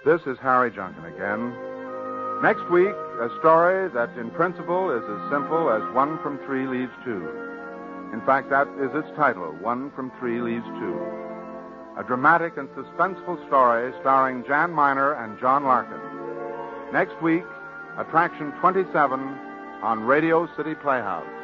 This is Harry Junkin again. Next week, a story that in principle is as simple as 1 from 3 leaves 2. In fact, that is its title, 1 from 3 leaves 2. A dramatic and suspenseful story starring Jan Miner and John Larkin. Next week, Attraction 27 on Radio City Playhouse.